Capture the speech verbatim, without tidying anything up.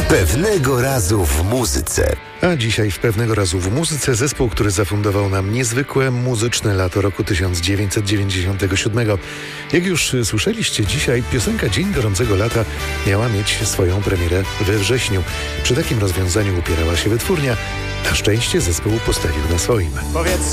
Pewnego razu w muzyce. A dzisiaj w Pewnego razu w muzyce zespół, który zafundował nam niezwykłe muzyczne lato roku tysiąc dziewięćset dziewięćdziesiątego siódmego. Jak już słyszeliście, dzisiaj piosenka Dzień Gorącego Lata miała mieć swoją premierę we wrześniu. Przy takim rozwiązaniu upierała się wytwórnia. Na szczęście zespół postawił na swoim. Powiedz